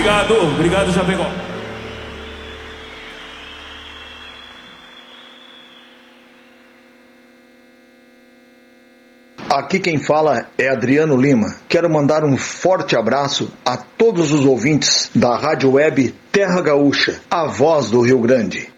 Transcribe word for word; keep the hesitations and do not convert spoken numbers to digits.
Obrigado, obrigado, Chapecó. Aqui quem fala é Adriano Lima. Quero mandar um forte abraço a todos os ouvintes da Rádio Web Terra Gaúcha, a voz do Rio Grande.